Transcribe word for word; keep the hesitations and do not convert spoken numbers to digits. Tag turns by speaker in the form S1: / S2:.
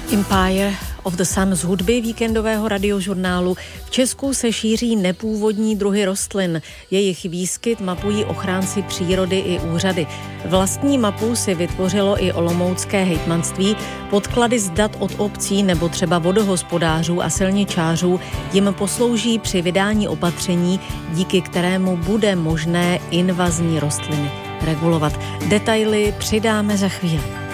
S1: Empire of the Sun z hudby víkendového radiožurnálu. V Česku se šíří nepůvodní druhy rostlin. Jejich výskyt mapují ochránci přírody i úřady. Vlastní mapu si vytvořilo i olomoucké hejtmanství. Podklady z dat od obcí nebo třeba vodohospodářů a silničářů jim poslouží při vydání opatření, díky kterému bude možné invazní rostliny regulovat. Detaily přidáme za chvíli.